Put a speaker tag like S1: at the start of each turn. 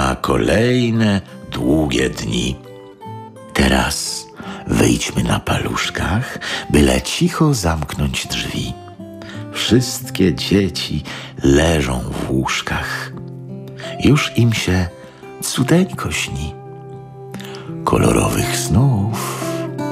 S1: na kolejne długie dni. Teraz wyjdźmy na paluszkach, byle cicho zamknąć drzwi. Wszystkie dzieci leżą w łóżkach. Już im się cudeńko śni. Kolorowych snów